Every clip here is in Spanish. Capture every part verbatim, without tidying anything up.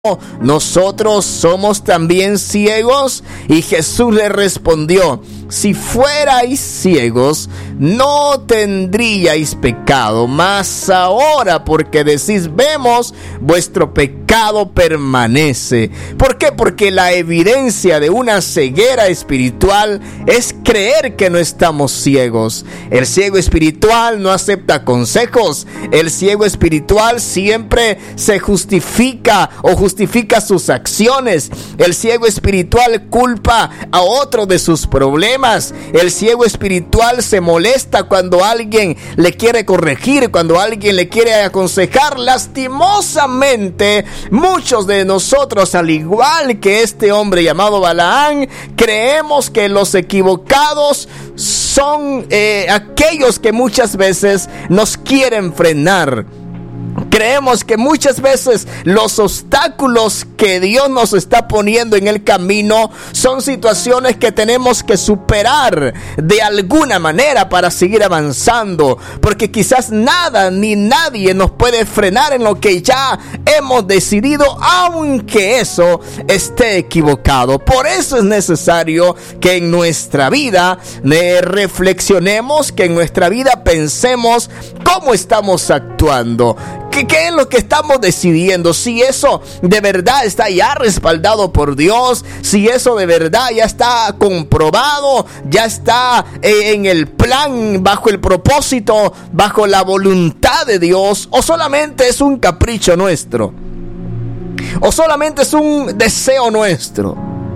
¿nosotros somos también ciegos? Y Jesús le respondió: si fuerais ciegos, no tendríais pecado, mas ahora, porque decís vemos, vuestro pecado permanece. ¿Por qué? Porque la evidencia de una ceguera espiritual es creer que no estamos ciegos. El ciego espiritual no acepta consejos. El ciego espiritual siempre se justifica o justifica sus acciones. El ciego espiritual culpa a otro de sus problemas. El ciego espiritual se molesta cuando alguien le quiere corregir, cuando alguien le quiere aconsejar. Lastimosamente, muchos de nosotros, al igual que este hombre llamado Balaán, creemos que los equivocados son eh, aquellos que muchas veces nos quieren frenar. Creemos que muchas veces los obstáculos que Dios nos está poniendo en el camino son situaciones que tenemos que superar de alguna manera para seguir avanzando, porque quizás nada ni nadie nos puede frenar en lo que ya hemos decidido, aunque eso esté equivocado. Por eso es necesario que en nuestra vida eh, reflexionemos, que en nuestra vida pensemos cómo estamos actuando. ¿Qué, ¿Qué es lo que estamos decidiendo? Si eso de verdad está ya respaldado por Dios, si eso de verdad ya está comprobado, ya está eh, en el plan, bajo el propósito, bajo la voluntad de Dios, o solamente es un capricho nuestro, o solamente es un deseo nuestro.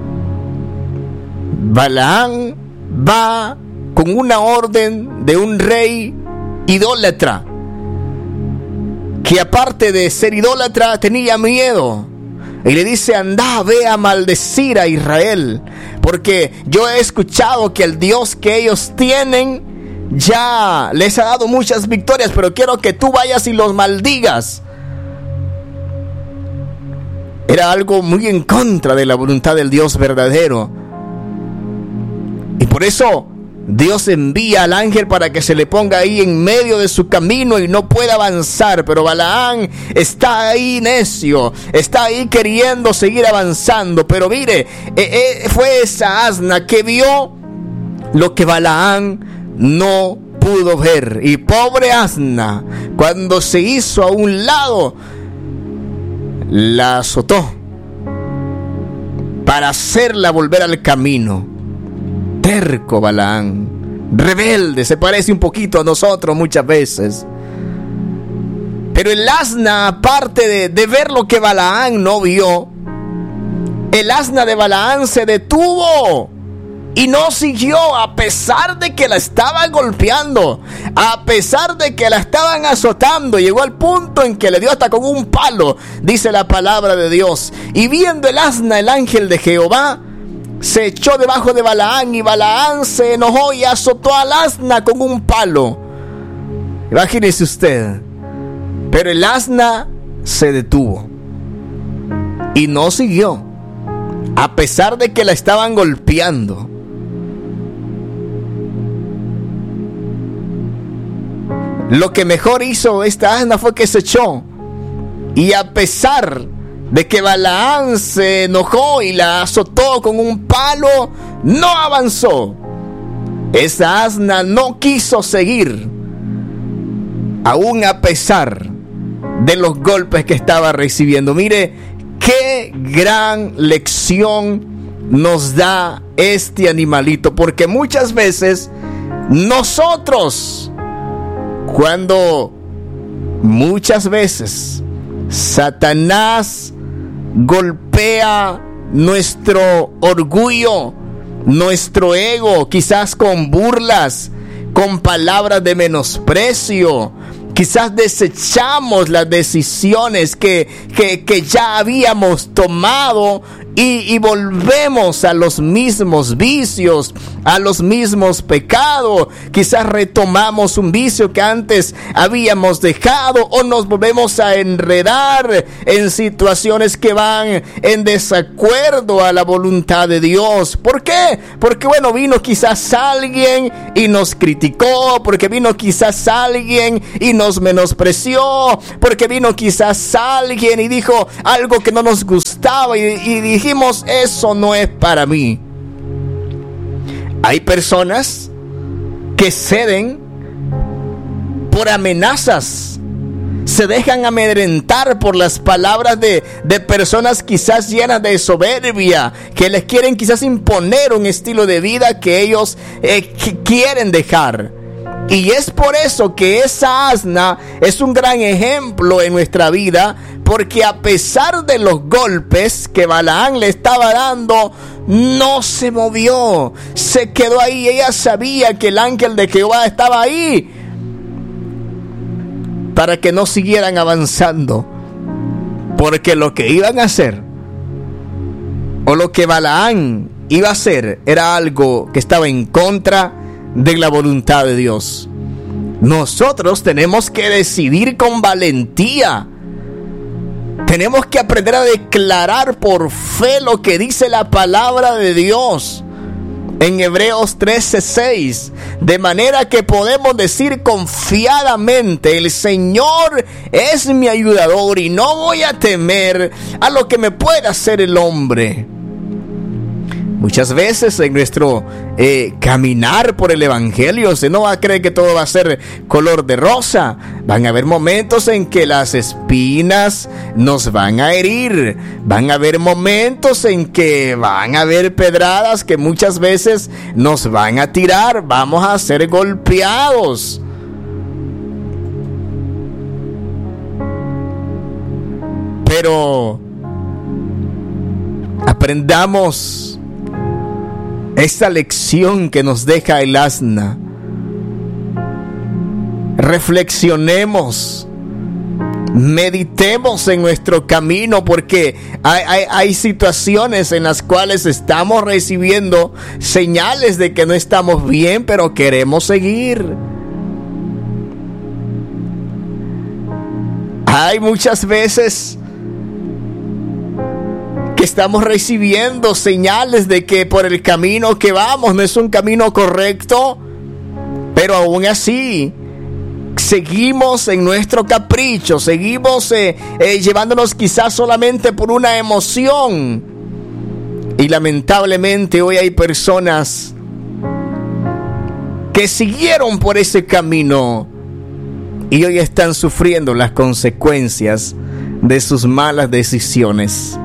Balaán va con una orden de un rey idólatra, que aparte de ser idólatra tenía miedo, y le dice: anda, ve a maldecir a Israel, porque yo he escuchado que el Dios que ellos tienen ya les ha dado muchas victorias, pero quiero que tú vayas y los maldigas. Era algo muy en contra de la voluntad del Dios verdadero, y por eso Dios envía al ángel para que se le ponga ahí en medio de su camino y no pueda avanzar. Pero Balaán está ahí necio, está ahí queriendo seguir avanzando. Pero mire, eh, eh, fue esa asna que vio lo que Balaán no pudo ver. Y pobre asna, cuando se hizo a un lado, la azotó para hacerla volver al camino. Terco Balaán, rebelde, se parece un poquito a nosotros muchas veces. Pero el asna, aparte de, de ver lo que Balaán no vio, el asna de Balaán se detuvo y no siguió, a pesar de que la estaban golpeando, a pesar de que la estaban azotando. Llegó al punto en que le dio hasta con un palo, dice la palabra de Dios. Y viendo el asna, el ángel de Jehová se echó debajo de Balaán, y Balaán se enojó y azotó al asna con un palo. Imagínese usted. Pero el asna se detuvo y no siguió, a pesar de que la estaban golpeando. Lo que mejor hizo esta asna fue que se echó, y a pesar de que Balaán se enojó y la azotó con un palo, no avanzó. Esa asna no quiso seguir, aún a pesar de los golpes que estaba recibiendo. Mire qué gran lección nos da este animalito, porque muchas veces nosotros, cuando muchas veces Satanás golpea nuestro orgullo, nuestro ego, quizás con burlas, con palabras de menosprecio, quizás desechamos las decisiones que, que, que ya habíamos tomado y, y volvemos a los mismos vicios, a los mismos pecados. Quizás retomamos un vicio que antes habíamos dejado, o nos volvemos a enredar en situaciones que van en desacuerdo a la voluntad de Dios. ¿Por qué? Porque bueno, vino quizás alguien y nos criticó, porque vino quizás alguien y nos menospreció, porque vino quizás alguien y dijo algo que no nos gustaba y, y dijimos, eso no es para mí. Hay personas que ceden por amenazas, se dejan amedrentar por las palabras de, de personas quizás llenas de soberbia, que les quieren quizás imponer un estilo de vida que ellos eh, que quieren dejar. Y es por eso que esa asna es un gran ejemplo en nuestra vida, porque a pesar de los golpes que Balaam le estaba dando, no se movió, se quedó ahí. Ella sabía que el ángel de Jehová estaba ahí para que no siguieran avanzando, porque lo que iban a hacer, o lo que Balaam iba a hacer, era algo que estaba en contra de la voluntad de Dios. Nosotros tenemos que decidir con valentía. Tenemos que aprender a declarar por fe lo que dice la palabra de Dios en Hebreos trece seis, de manera que podemos decir confiadamente: el Señor es mi ayudador y no voy a temer a lo que me pueda hacer el hombre. Muchas veces en nuestro eh, caminar por el Evangelio, se no va a creer que todo va a ser color de rosa. Van a haber momentos en que las espinas nos van a herir. Van a haber momentos en que van a haber pedradas que muchas veces nos van a tirar. Vamos a ser golpeados. Pero aprendamos esta lección que nos deja el asna. Reflexionemos, meditemos en nuestro camino, porque hay, hay, hay situaciones en las cuales estamos recibiendo señales de que no estamos bien, pero queremos seguir. Hay muchas veces que estamos recibiendo señales de que por el camino que vamos no es un camino correcto, pero aún así seguimos en nuestro capricho, seguimos eh, eh, llevándonos quizás solamente por una emoción. Y lamentablemente hoy hay personas que siguieron por ese camino y hoy están sufriendo las consecuencias de sus malas decisiones.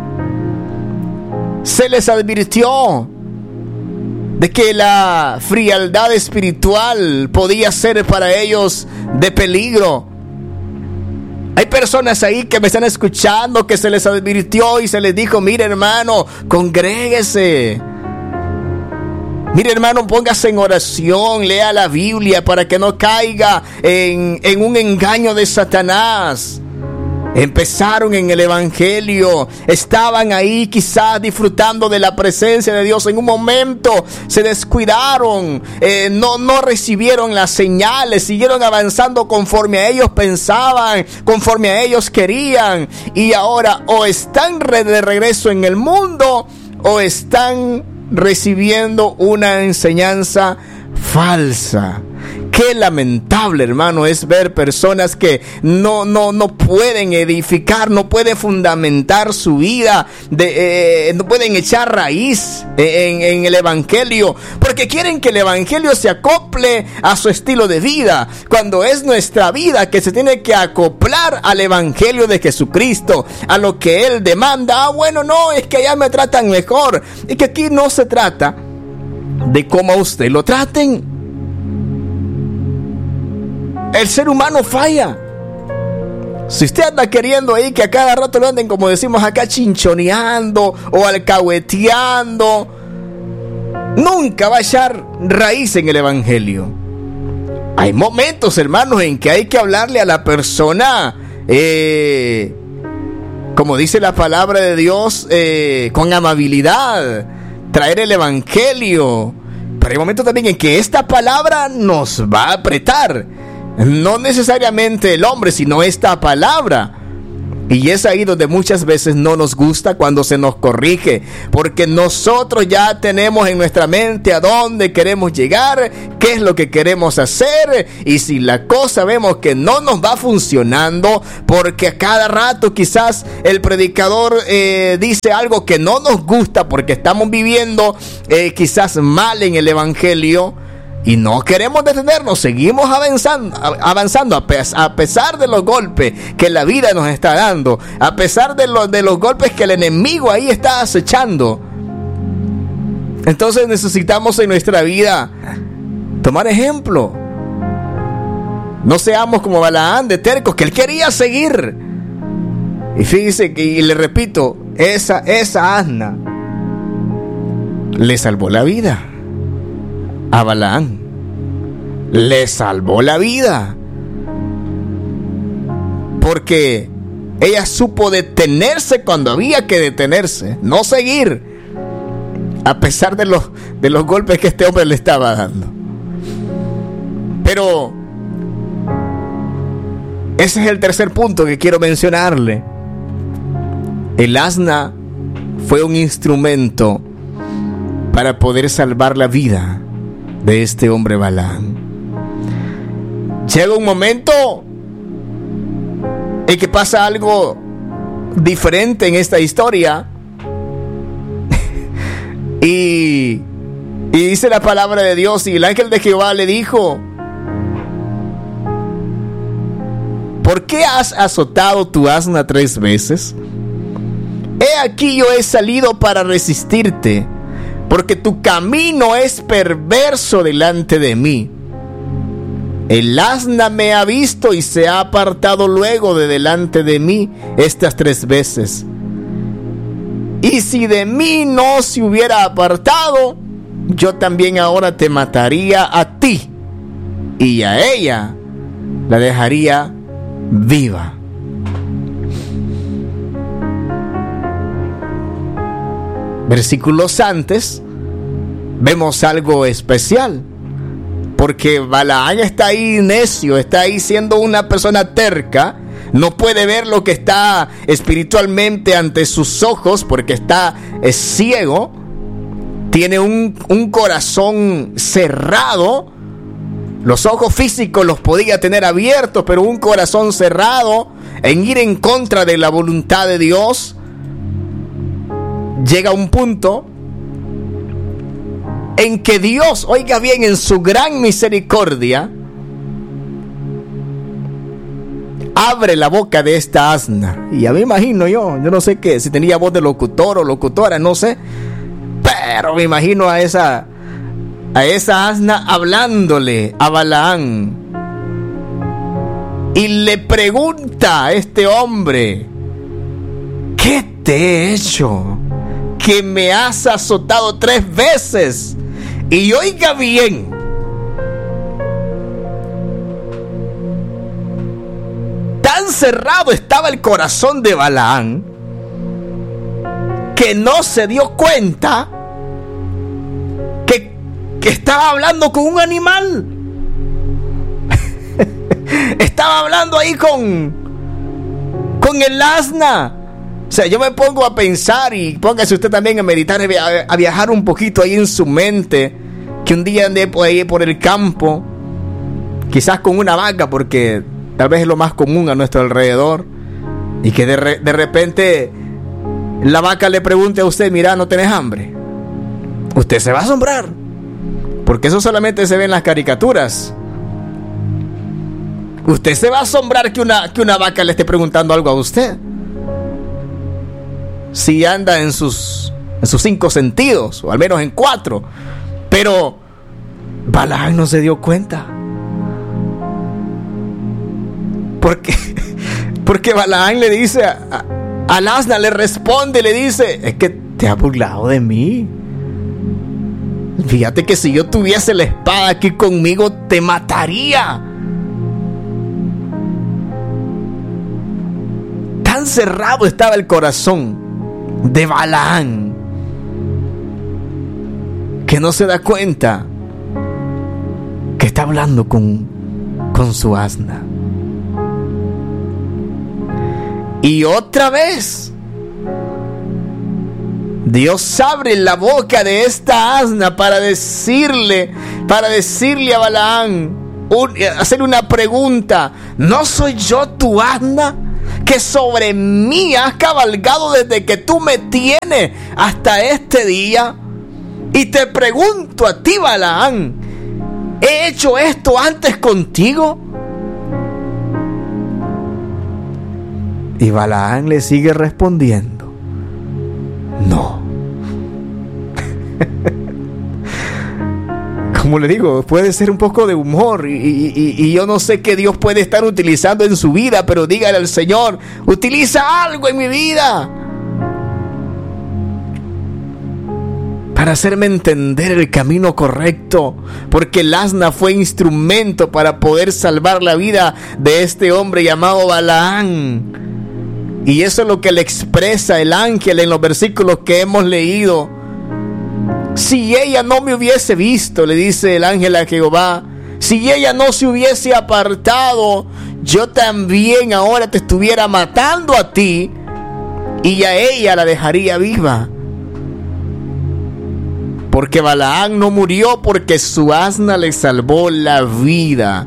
Se les advirtió de que la frialdad espiritual podía ser para ellos de peligro. Hay personas ahí que me están escuchando que se les advirtió y se les dijo: mire, hermano, congréguese. Mire, hermano, póngase en oración, lea la Biblia para que no caiga en, en un engaño de Satanás. Empezaron en el Evangelio, estaban ahí quizás disfrutando de la presencia de Dios. En un momento se descuidaron, eh, no, no recibieron las señales, siguieron avanzando conforme a ellos pensaban, conforme a ellos querían. Y ahora o están de regreso en el mundo o están recibiendo una enseñanza falsa. Qué lamentable, hermano, es ver personas que no, no, no pueden edificar, no pueden fundamentar su vida, de, eh, no pueden echar raíz en, en el Evangelio, porque quieren que el Evangelio se acople a su estilo de vida, cuando es nuestra vida que se tiene que acoplar al Evangelio de Jesucristo, a lo que Él demanda. Ah, bueno, no, es que allá me tratan mejor. Y que aquí no se trata de cómo a usted lo traten. El ser humano falla. Si usted anda queriendo ahí que a cada rato lo anden, como decimos acá, chinchoneando o alcahueteando, nunca va a echar raíz en el Evangelio. Hay momentos, hermanos, en que hay que hablarle a la persona eh, como dice la palabra de Dios, eh, con amabilidad, traer el evangelio. Pero hay momentos también en que esta palabra nos va a apretar, no necesariamente el hombre, sino esta palabra. Y es ahí donde muchas veces no nos gusta cuando se nos corrige, porque nosotros ya tenemos en nuestra mente a dónde queremos llegar, qué es lo que queremos hacer, y si la cosa vemos que no nos va funcionando, porque a cada rato quizás el predicador eh, dice algo que no nos gusta, porque estamos viviendo eh, quizás mal en el evangelio, y no queremos detenernos, seguimos avanzando, avanzando a, pes- a pesar de los golpes que la vida nos está dando, a pesar de, lo, de los golpes que el enemigo ahí está acechando. Entonces necesitamos en nuestra vida tomar ejemplo. No seamos como Balaán de tercos, que él quería seguir. Y fíjese que, y le repito, esa, esa asna le salvó la vida a Balaán. Le salvó la vida, porque ella supo detenerse cuando había que detenerse, no seguir, a pesar de los, de los golpes que este hombre le estaba dando. Pero ese es el tercer punto que quiero mencionarle. El asna fue un instrumento para poder salvar la vida de este hombre Balaán. Llega un momento en que pasa algo diferente en esta historia. y, y dice la palabra de Dios, y el ángel de Jehová le dijo: ¿por qué has azotado tu asna tres veces? He aquí yo he salido para resistirte, porque tu camino es perverso delante de mí. El asna me ha visto y se ha apartado luego de delante de mí estas tres veces. Y si de mí no se hubiera apartado, yo también ahora te mataría a ti, y a ella la dejaría viva. Versículos antes vemos algo especial, porque Balaán está ahí necio, está ahí siendo una persona terca, no puede ver lo que está espiritualmente ante sus ojos, porque está es ciego, tiene un, un corazón cerrado. Los ojos físicos los podía tener abiertos, pero un corazón cerrado en ir en contra de la voluntad de Dios. Llega un punto en que Dios, oiga bien, en su gran misericordia, abre la boca de esta asna. Y ya me imagino yo, yo no sé qué, si tenía voz de locutor o locutora, no sé, pero me imagino a esa, a esa asna hablándole a Balaán. Y le pregunta a este hombre: ¿qué te he hecho que me has azotado tres veces? Y oiga bien, tan cerrado estaba el corazón de Balaán que no se dio cuenta que, que estaba hablando con un animal. Estaba hablando ahí con con el asna. O sea, yo me pongo a pensar, y póngase usted también a meditar, a viajar un poquito ahí en su mente, que un día ande por ahí por el campo, quizás con una vaca, porque tal vez es lo más común a nuestro alrededor, y que de, re, de repente la vaca le pregunte a usted: mira, ¿no tenés hambre? Usted se va a asombrar, porque eso solamente se ve en las caricaturas. Usted se va a asombrar que una, que una vaca le esté preguntando algo a usted, si anda en sus, en sus cinco sentidos, o al menos en cuatro. Pero Balaán no se dio cuenta, porque, porque Balaán le dice a, a, al asna, le responde, le dice: es que te has burlado de mí. Fíjate que si yo tuviese la espada aquí conmigo, te mataría. tan cerrado estaba el corazón de Balaam que no se da cuenta que está hablando con, con su asna. Y otra vez Dios abre la boca de esta asna para decirle, para decirle a Balaam, un, hacer una pregunta: ¿no soy yo tu asna, que sobre mí has cabalgado desde que tú me tienes hasta este día? Y te pregunto a ti, Balaam, ¿he hecho esto antes contigo? Y Balaam le sigue respondiendo: no. Como le digo, puede ser un poco de humor y, y, y yo no sé qué Dios puede estar utilizando en su vida, pero dígale al Señor: utiliza algo en mi vida para hacerme entender el camino correcto, porque el asna fue instrumento para poder salvar la vida de este hombre llamado Balaam. Y eso es lo que le expresa el ángel en los versículos que hemos leído. Si ella no me hubiese visto, le dice el ángel a Jehová, si ella no se hubiese apartado, yo también ahora te estuviera matando a ti y a ella la dejaría viva. Porque Balaam no murió porque su asna le salvó la vida.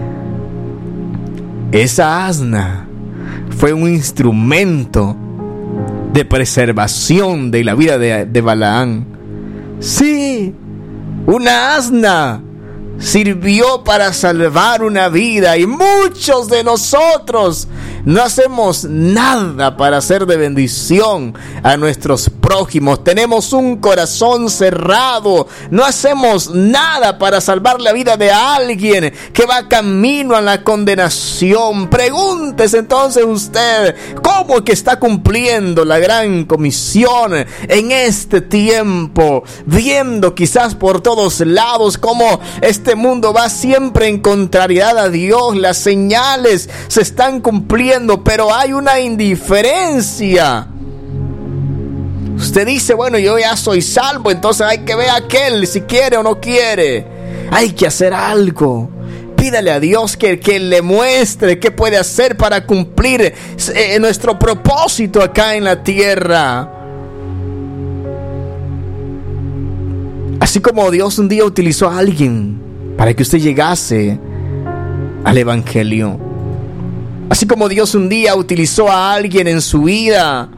Esa asna fue un instrumento de preservación de la vida de, de Balaam. Sí, una asna sirvió para salvar una vida, y muchos de nosotros no hacemos nada para ser de bendición a nuestros prójimos. Tenemos un corazón cerrado, no hacemos nada para salvar la vida de alguien que va camino a la condenación. Pregúntese entonces usted, ¿cómo es que está cumpliendo la gran comisión en este tiempo? Viendo quizás por todos lados cómo este mundo va siempre en contrariedad a Dios, las señales se están cumpliendo, pero hay una indiferencia. Usted dice: bueno, yo ya soy salvo, entonces hay que ver a aquel si quiere o no quiere. Hay que hacer algo. Pídale a Dios que, que le muestre qué puede hacer para cumplir eh, nuestro propósito acá en la tierra. Así como Dios un día utilizó a alguien para que usted llegase al Evangelio, así como Dios un día utilizó a alguien en su vida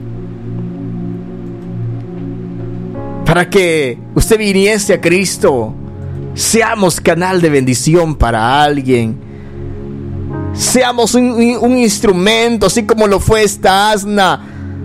para que usted viniese a Cristo, seamos canal de bendición para alguien, seamos un, un instrumento, así como lo fue esta asna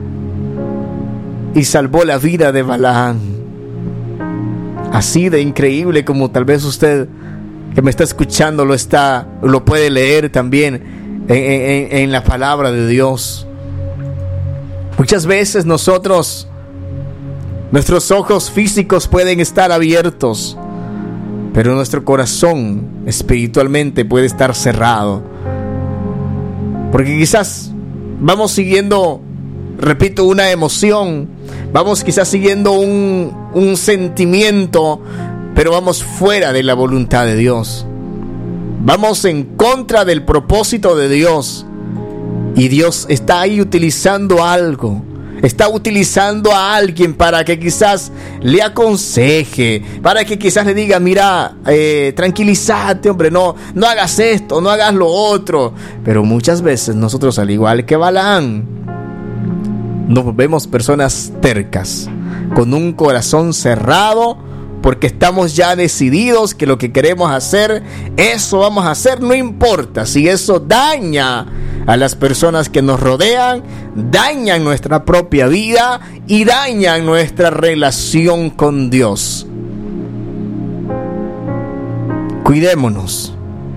y salvó la vida de Balaam. Así de increíble como tal vez usted que me está escuchando lo está, lo puede leer también en, en, en la palabra de Dios. Muchas veces nosotros, nuestros ojos físicos pueden estar abiertos, pero nuestro corazón espiritualmente puede estar cerrado, porque quizás vamos siguiendo, repito, una emoción, vamos quizás siguiendo un, un sentimiento, pero vamos fuera de la voluntad de Dios. Vamos en contra del propósito de Dios. Y Dios está ahí utilizando algo. Está utilizando a alguien para que quizás le aconseje, para que quizás le diga: mira, eh, tranquilízate, hombre, no, no hagas esto, no hagas lo otro. Pero muchas veces nosotros, al igual que Balaam, nos vemos personas tercas, con un corazón cerrado, porque estamos ya decididos que lo que queremos hacer, eso vamos a hacer, no importa si eso daña a las personas que nos rodean, dañan nuestra propia vida y dañan nuestra relación con Dios. Cuidémonos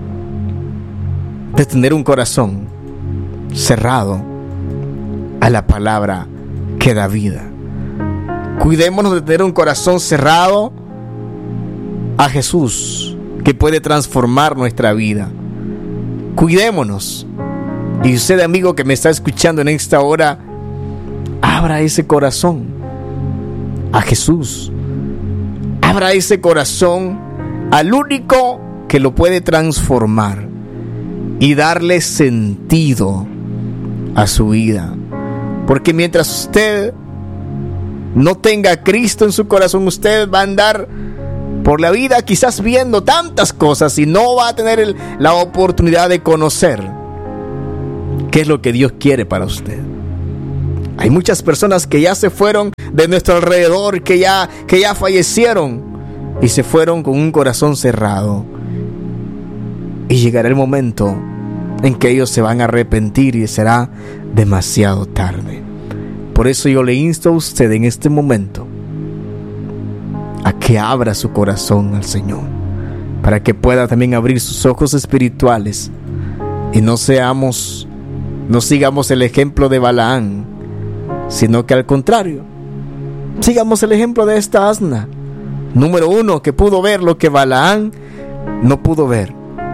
de tener un corazón cerrado a la palabra que da vida. Cuidémonos de tener un corazón cerrado a Jesús, que puede transformar nuestra vida. Cuidémonos Y usted, amigo que me está escuchando en esta hora, abra ese corazón a Jesús. Abra ese corazón al único que lo puede transformar y darle sentido a su vida. Porque mientras usted no tenga a Cristo en su corazón, usted va a andar por la vida quizás viendo tantas cosas y no va a tener el, la oportunidad de conocer qué es lo que Dios quiere para usted. Hay muchas personas que ya se fueron de nuestro alrededor, que ya, que ya fallecieron y se fueron con un corazón cerrado. Y llegará el momento en que ellos se van a arrepentir y será demasiado tarde. Por eso yo le insto a usted en este momento a que abra su corazón al Señor, para que pueda también abrir sus ojos espirituales y no seamos, no sigamos el ejemplo de Balaán, sino que al contrario, sigamos el ejemplo de esta asna, número uno, que pudo ver lo que Balaán no pudo ver,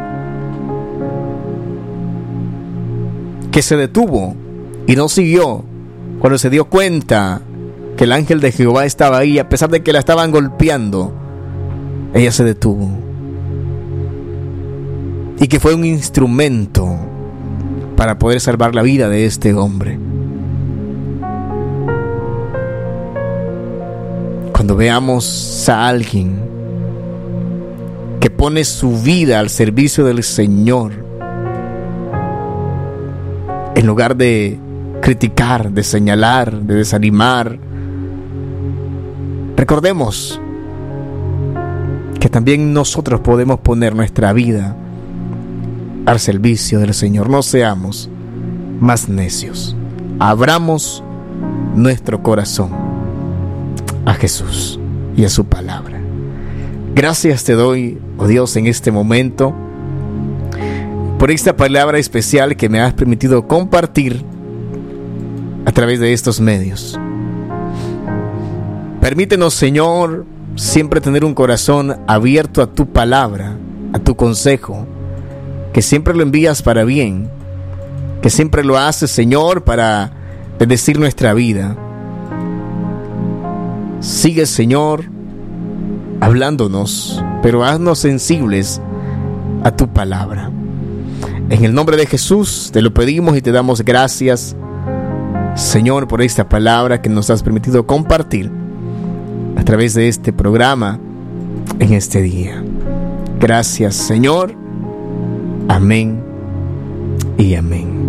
que se detuvo y no siguió cuando se dio cuenta que el ángel de Jehová estaba ahí. A pesar de que la estaban golpeando, ella se detuvo, y que fue un instrumento para poder salvar la vida de este hombre. Cuando veamos a alguien que pone su vida al servicio del Señor, en lugar de criticar, de señalar, de desanimar, recordemos que también nosotros podemos poner nuestra vida al servicio del Señor. No seamos más necios. Abramos nuestro corazón a Jesús y a su palabra. Gracias te doy, oh Dios, en este momento por esta palabra especial que me has permitido compartir a través de estos medios. Permítenos, Señor, siempre tener un corazón abierto a tu palabra, a tu consejo, que siempre lo envías para bien, que siempre lo haces, Señor, para bendecir nuestra vida. Sigue, Señor, hablándonos, pero haznos sensibles a tu palabra. En el nombre de Jesús te lo pedimos y te damos gracias, Señor, por esta palabra que nos has permitido compartir a través de este programa en este día. Gracias, Señor. Amén y amén.